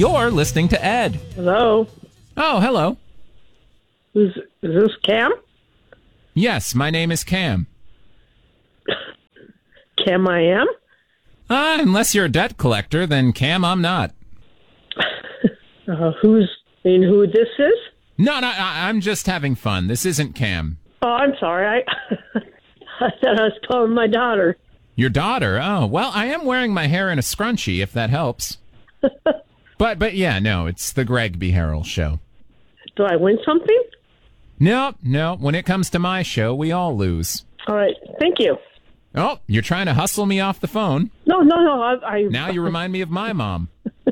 You're listening to Ed. Hello. Oh, hello. Is this Cam? Yes, my name is Cam. Cam I am? Unless you're a debt collector, then Cam, I'm not. Who this is? No, I'm just having fun. This isn't Cam. Oh, I'm sorry. I thought I was calling my daughter. Your daughter? Oh, well, I am wearing my hair in a scrunchie, if that helps. But yeah, no, it's the Greg B. Harrell Show. Do I win something? No. When it comes to my show, we all lose. All right. Thank you. Oh, you're trying to hustle me off the phone. No. Now you remind me of my mom.